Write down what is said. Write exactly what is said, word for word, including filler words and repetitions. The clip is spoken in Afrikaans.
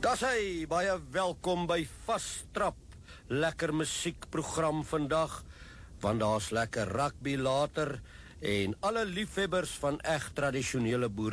Dis hy, baie welkom by Vastrap. Lekker musiekprogram vandag, want daar's lekker rugby later en alle liefhebbers van echt tradisionele boere